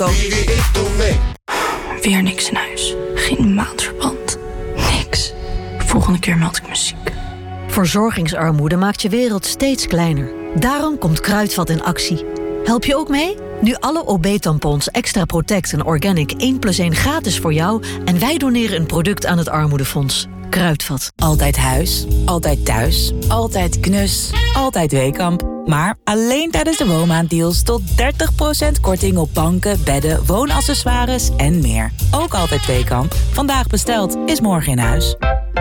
Weer niks in huis. Geen maandverband. Niks. Volgende keer meld ik me ziek. Verzorgingsarmoede maakt je wereld steeds kleiner. Daarom komt Kruidvat in actie. Help je ook mee? Nu alle OB-tampons Extra Protect en Organic 1+1 gratis voor jou... en wij doneren een product aan het Armoedefonds. Kruidvat. Altijd huis, altijd thuis, altijd knus, altijd Weekamp. Maar alleen tijdens de woonmaanddeals tot 30% korting op banken, bedden, woonaccessoires en meer. Ook altijd Weekamp. Vandaag besteld is morgen in huis.